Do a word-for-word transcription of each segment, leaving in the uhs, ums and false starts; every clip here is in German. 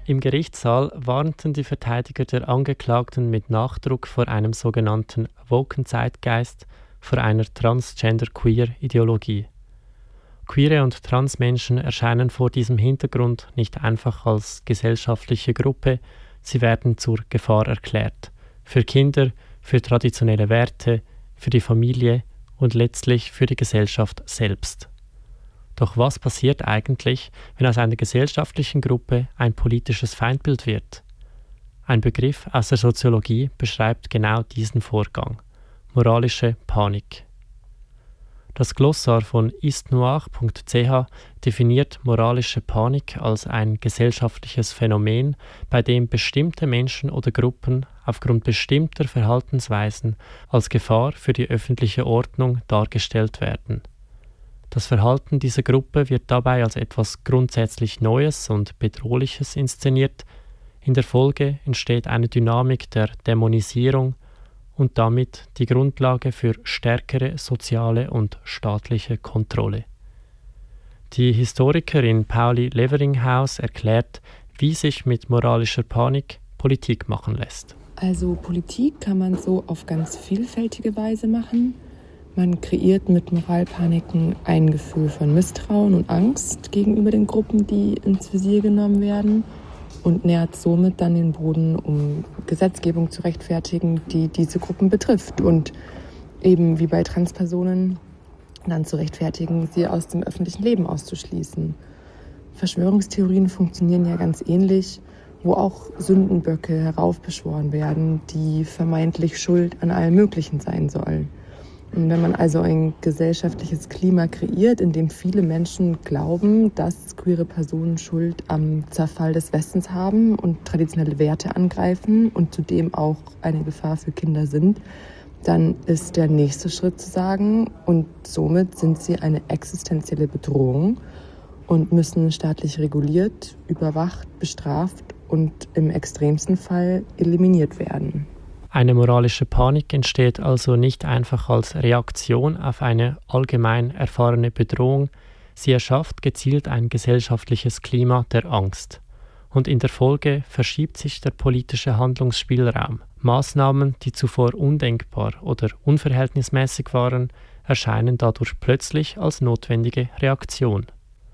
Im Gerichtssaal warnten die Verteidiger der Angeklagten mit Nachdruck vor einem sogenannten woken Zeitgeist, vor einer Transgender-Queer-Ideologie. Queere und Transmenschen erscheinen vor diesem Hintergrund nicht einfach als gesellschaftliche Gruppe, sie werden zur Gefahr erklärt. Für Kinder, für traditionelle Werte, für die Familie und letztlich für die Gesellschaft selbst. Doch was passiert eigentlich, wenn aus einer gesellschaftlichen Gruppe ein politisches Feindbild wird? Ein Begriff aus der Soziologie beschreibt genau diesen Vorgang: moralische Panik. Das Glossar von istnoir punkt c h definiert moralische Panik als ein gesellschaftliches Phänomen, bei dem bestimmte Menschen oder Gruppen aufgrund bestimmter Verhaltensweisen als Gefahr für die öffentliche Ordnung dargestellt werden. Das Verhalten dieser Gruppe wird dabei als etwas grundsätzlich Neues und Bedrohliches inszeniert. In der Folge entsteht eine Dynamik der Dämonisierung und damit die Grundlage für stärkere soziale und staatliche Kontrolle. Die Historikerin Pauli Leveringhaus erklärt, wie sich mit moralischer Panik Politik machen lässt. Also Politik kann man so auf ganz vielfältige Weise machen. Man kreiert mit Moralpaniken ein Gefühl von Misstrauen und Angst gegenüber den Gruppen, die ins Visier genommen werden, und nährt somit dann den Boden, um Gesetzgebung zu rechtfertigen, die diese Gruppen betrifft und eben wie bei Transpersonen dann zu rechtfertigen, sie aus dem öffentlichen Leben auszuschließen. Verschwörungstheorien funktionieren ja ganz ähnlich, wo auch Sündenböcke heraufbeschworen werden, die vermeintlich schuld an allem Möglichen sein sollen. Und wenn man also ein gesellschaftliches Klima kreiert, in dem viele Menschen glauben, dass queere Personen Schuld am Zerfall des Westens haben und traditionelle Werte angreifen und zudem auch eine Gefahr für Kinder sind, dann ist der nächste Schritt zu sagen, und somit sind sie eine existenzielle Bedrohung und müssen staatlich reguliert, überwacht, bestraft und im extremsten Fall eliminiert werden. Eine moralische Panik entsteht also nicht einfach als Reaktion auf eine allgemein erfahrene Bedrohung, sie erschafft gezielt ein gesellschaftliches Klima der Angst. Und in der Folge verschiebt sich der politische Handlungsspielraum. Maßnahmen, die zuvor undenkbar oder unverhältnismäßig waren, erscheinen dadurch plötzlich als notwendige Reaktion.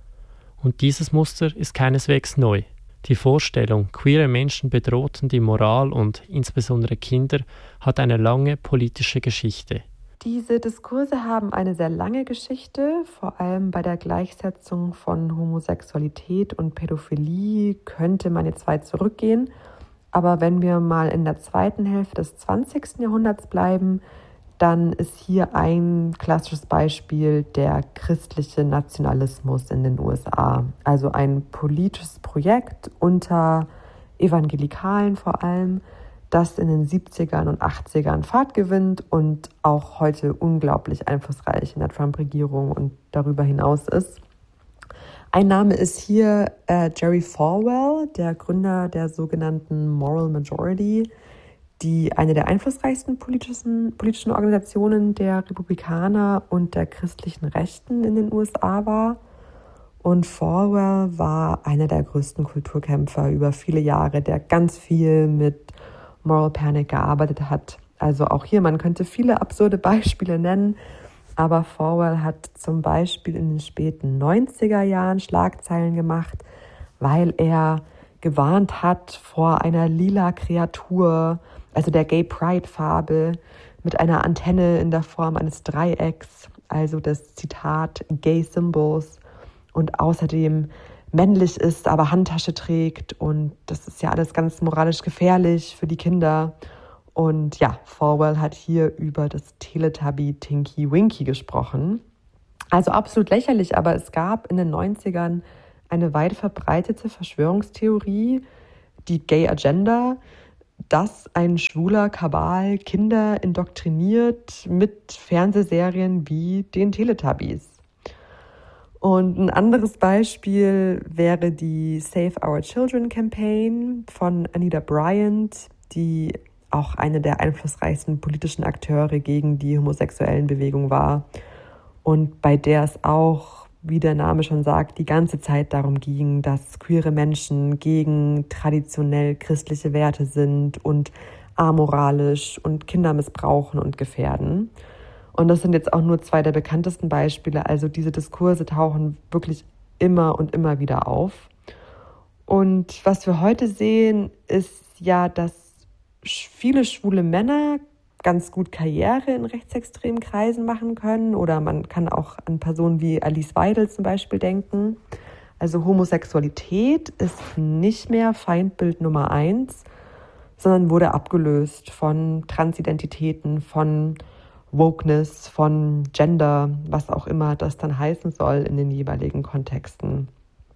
Und dieses Muster ist keineswegs neu. Die Vorstellung, queere Menschen bedrohten die Moral und insbesondere Kinder, hat eine lange politische Geschichte. Diese Diskurse haben eine sehr lange Geschichte, vor allem bei der Gleichsetzung von Homosexualität und Pädophilie könnte man jetzt weit zurückgehen. Aber wenn wir mal in der zweiten Hälfte des zwanzigsten Jahrhunderts bleiben, dann ist hier ein klassisches Beispiel der christliche Nationalismus in den U S A. Also ein politisches Projekt unter Evangelikalen vor allem, das in den siebzigern und achtzigern Fahrt gewinnt und auch heute unglaublich einflussreich in der Trump-Regierung und darüber hinaus ist. Ein Name ist hier äh, Jerry Falwell, der Gründer der sogenannten Moral Majority, die eine der einflussreichsten politischen, politischen Organisationen der Republikaner und der christlichen Rechten in den U S A war. Und Falwell war einer der größten Kulturkämpfer über viele Jahre, der ganz viel mit Moral Panic gearbeitet hat. Also auch hier, man könnte viele absurde Beispiele nennen, aber Falwell hat zum Beispiel in den späten neunziger Jahren Schlagzeilen gemacht, weil er gewarnt hat vor einer lila Kreatur, also der Gay Pride-Farbe, mit einer Antenne in der Form eines Dreiecks, also das Zitat Gay Symbols, und außerdem männlich ist, aber Handtasche trägt, und das ist ja alles ganz moralisch gefährlich für die Kinder. Und ja, Falwell hat hier über das Teletubby Tinky Winky gesprochen. Also absolut lächerlich, aber es gab in den neunzigern eine weit verbreitete Verschwörungstheorie, die Gay Agenda, dass ein schwuler Kabal Kinder indoktriniert mit Fernsehserien wie den Teletubbies. Und ein anderes Beispiel wäre die Save Our Children Campaign von Anita Bryant, die auch eine der einflussreichsten politischen Akteure gegen die homosexuellen Bewegung war und bei der es auch wie der Name schon sagt, die ganze Zeit darum ging, dass queere Menschen gegen traditionell christliche Werte sind und amoralisch und Kinder missbrauchen und gefährden. Und das sind jetzt auch nur zwei der bekanntesten Beispiele. Also diese Diskurse tauchen wirklich immer und immer wieder auf. Und was wir heute sehen, ist ja, dass viele schwule Männer ganz gut Karriere in rechtsextremen Kreisen machen können. Oder man kann auch an Personen wie Alice Weidel zum Beispiel denken. Also Homosexualität ist nicht mehr Feindbild Nummer eins, sondern wurde abgelöst von Transidentitäten, von Wokeness, von Gender, was auch immer das dann heißen soll in den jeweiligen Kontexten.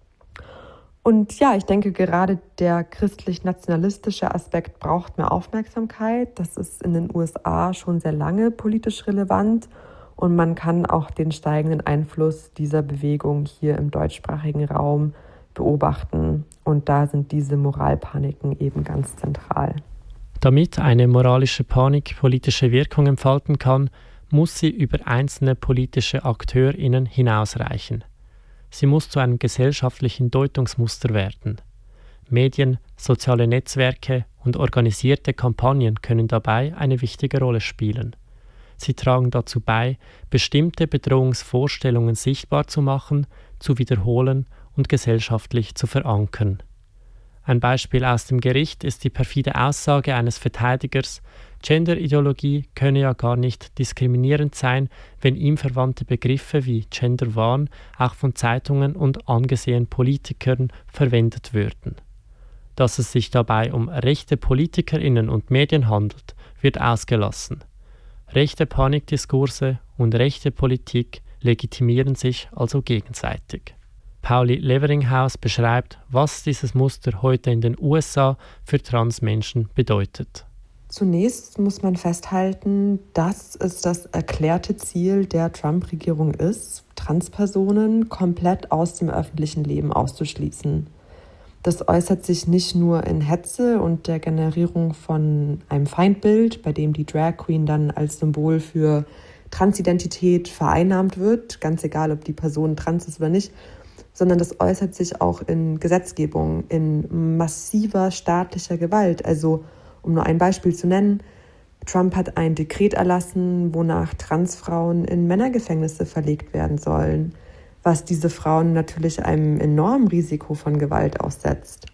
Und ja, ich denke, gerade der christlich-nationalistische Aspekt braucht mehr Aufmerksamkeit. Das ist in den U S A schon sehr lange politisch relevant und man kann auch den steigenden Einfluss dieser Bewegung hier im deutschsprachigen Raum beobachten. Und da sind diese Moralpaniken eben ganz zentral. Damit eine moralische Panik politische Wirkung entfalten kann, muss sie über einzelne politische AkteurInnen hinausreichen. Sie muss zu einem gesellschaftlichen Deutungsmuster werden. Medien, soziale Netzwerke und organisierte Kampagnen können dabei eine wichtige Rolle spielen. Sie tragen dazu bei, bestimmte Bedrohungsvorstellungen sichtbar zu machen, zu wiederholen und gesellschaftlich zu verankern. Ein Beispiel aus dem Gericht ist die perfide Aussage eines Verteidigers, Genderideologie könne ja gar nicht diskriminierend sein, wenn ihm verwandte Begriffe wie Genderwahn auch von Zeitungen und angesehenen Politikern verwendet würden. Dass es sich dabei um rechte PolitikerInnen und Medien handelt, wird ausgelassen. Rechte Panikdiskurse und rechte Politik legitimieren sich also gegenseitig. Pauli Leveringhaus beschreibt, was dieses Muster heute in den U S A für Transmenschen bedeutet. Zunächst muss man festhalten, dass es das erklärte Ziel der Trump-Regierung ist, Transpersonen komplett aus dem öffentlichen Leben auszuschließen. Das äußert sich nicht nur in Hetze und der Generierung von einem Feindbild, bei dem die Drag Queen dann als Symbol für Transidentität vereinnahmt wird, ganz egal, ob die Person trans ist oder nicht, sondern das äußert sich auch in Gesetzgebung, in massiver staatlicher Gewalt. Also, um nur ein Beispiel zu nennen, Trump hat ein Dekret erlassen, wonach Transfrauen in Männergefängnisse verlegt werden sollen, was diese Frauen natürlich einem enormen Risiko von Gewalt aussetzt.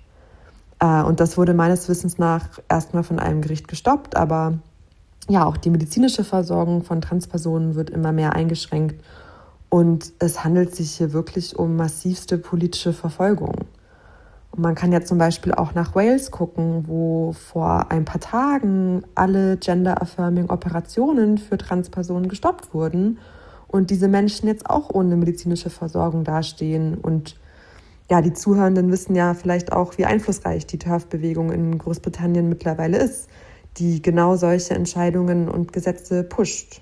Und das wurde meines Wissens nach erstmal von einem Gericht gestoppt, aber ja, auch die medizinische Versorgung von Transpersonen wird immer mehr eingeschränkt und es handelt sich hier wirklich um massivste politische Verfolgung. Und man kann ja zum Beispiel auch nach Wales gucken, wo vor ein paar Tagen alle Gender-Affirming-Operationen für Transpersonen gestoppt wurden und diese Menschen jetzt auch ohne medizinische Versorgung dastehen. Und ja, die Zuhörenden wissen ja vielleicht auch, wie einflussreich die TERF-Bewegung in Großbritannien mittlerweile ist, die genau solche Entscheidungen und Gesetze pusht.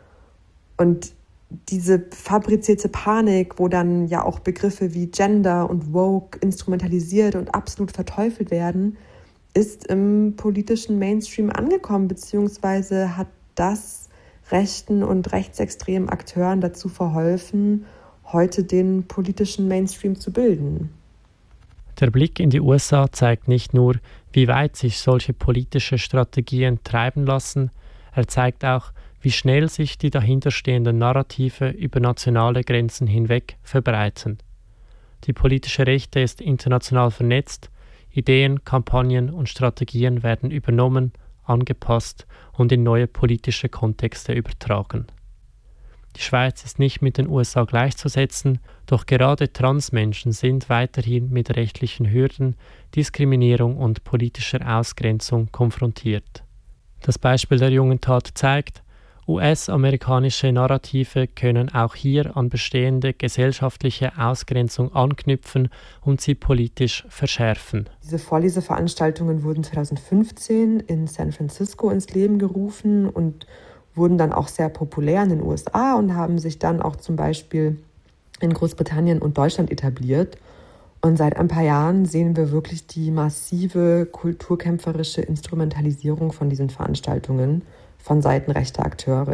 Und diese fabrizierte Panik, wo dann ja auch Begriffe wie Gender und Woke instrumentalisiert und absolut verteufelt werden, ist im politischen Mainstream angekommen, beziehungsweise hat das rechten und rechtsextremen Akteuren dazu verholfen, heute den politischen Mainstream zu bilden. Der Blick in die U S A zeigt nicht nur, wie weit sich solche politische Strategien treiben lassen, er zeigt auch, wie schnell sich die dahinterstehenden Narrative über nationale Grenzen hinweg verbreiten. Die politische Rechte ist international vernetzt, Ideen, Kampagnen und Strategien werden übernommen, angepasst und in neue politische Kontexte übertragen. Die Schweiz ist nicht mit den U S A gleichzusetzen, doch gerade Transmenschen sind weiterhin mit rechtlichen Hürden, Diskriminierung und politischer Ausgrenzung konfrontiert. Das Beispiel der jungen Tat zeigt, U S-amerikanische Narrative können auch hier an bestehende gesellschaftliche Ausgrenzung anknüpfen und sie politisch verschärfen. Diese Vorleseveranstaltungen wurden zweitausendfünfzehn in San Francisco ins Leben gerufen und wurden dann auch sehr populär in den U S A und haben sich dann auch zum Beispiel in Großbritannien und Deutschland etabliert. Und seit ein paar Jahren sehen wir wirklich die massive kulturkämpferische Instrumentalisierung von diesen Veranstaltungen von Seiten rechter Akteure.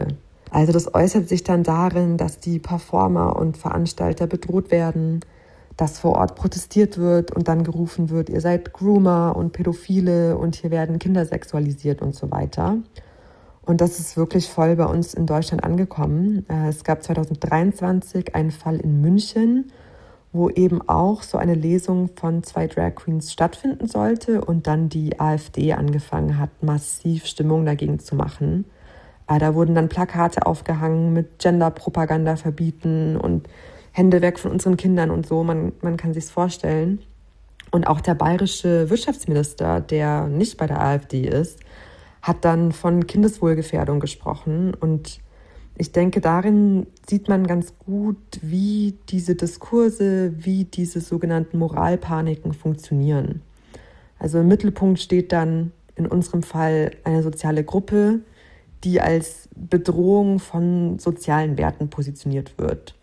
Also das äußert sich dann darin, dass die Performer und Veranstalter bedroht werden, dass vor Ort protestiert wird und dann gerufen wird, ihr seid Groomer und Pädophile und hier werden Kinder sexualisiert und so weiter. Und das ist wirklich voll bei uns in Deutschland angekommen. Es gab zwanzig dreiundzwanzig einen Fall in München, wo eben auch so eine Lesung von zwei Drag Queens stattfinden sollte und dann die AfD angefangen hat, massiv Stimmung dagegen zu machen. Da wurden dann Plakate aufgehangen mit Gender-Propaganda verbieten und Hände weg von unseren Kindern und so, man, man kann sich's vorstellen. Und auch der bayerische Wirtschaftsminister, der nicht bei der AfD ist, hat dann von Kindeswohlgefährdung gesprochen. Und ich denke, darin sieht man ganz gut, wie diese Diskurse, wie diese sogenannten Moralpaniken funktionieren. Also im Mittelpunkt steht dann in unserem Fall eine soziale Gruppe, die als Bedrohung von sozialen Werten positioniert wird.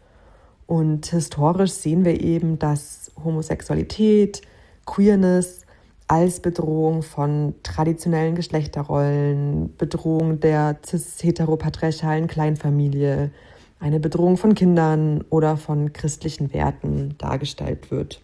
Und historisch sehen wir eben, dass Homosexualität, Queerness als Bedrohung von traditionellen Geschlechterrollen, Bedrohung der cis-heteropatriarchalen Kleinfamilie, eine Bedrohung von Kindern oder von christlichen Werten dargestellt wird.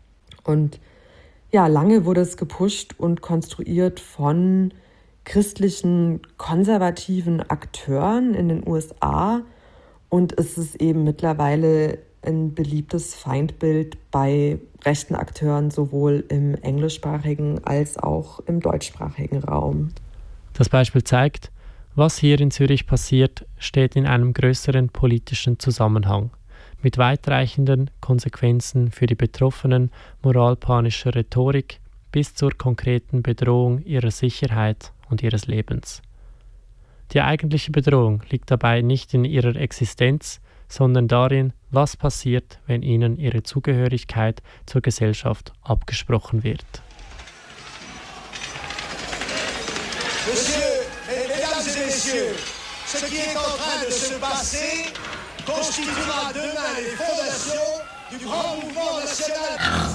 Und ja, lange wurde es gepusht und konstruiert von christlichen, konservativen Akteuren in den U S A. Und es ist eben mittlerweile ein beliebtes Feindbild bei rechten Akteuren, sowohl im englischsprachigen als auch im deutschsprachigen Raum. Das Beispiel zeigt, was hier in Zürich passiert, steht in einem größeren politischen Zusammenhang mit weitreichenden Konsequenzen für die Betroffenen moralpanischer Rhetorik bis zur konkreten Bedrohung ihrer Sicherheit und ihres Lebens. Die eigentliche Bedrohung liegt dabei nicht in ihrer Existenz, sondern darin, was passiert, wenn ihnen ihre Zugehörigkeit zur Gesellschaft abgesprochen wird. Monsieur, mesdames et messieurs, ce qui est en train de se passer constituera demain les fondations du grand mouvement national.